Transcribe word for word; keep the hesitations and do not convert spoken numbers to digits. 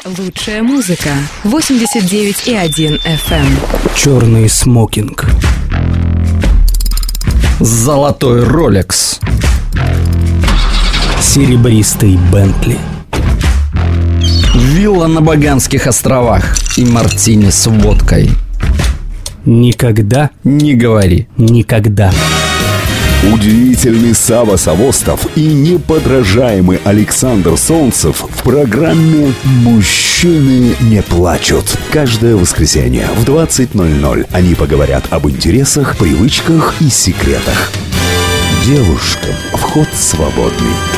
Лучшая музыка. восемьдесят девять и один эф эм. Черный смокинг. Золотой Ролекс. Серебристый Бентли. Вилла на Баганских островах и мартини с водкой. Никогда не говори никогда. Удивительный Сава Савостов и неподражаемый Александр Солнцев в программе «Мужчины не плачут». Каждое воскресенье в двадцать ноль ноль они поговорят об интересах, привычках и секретах. Девушкам вход свободный.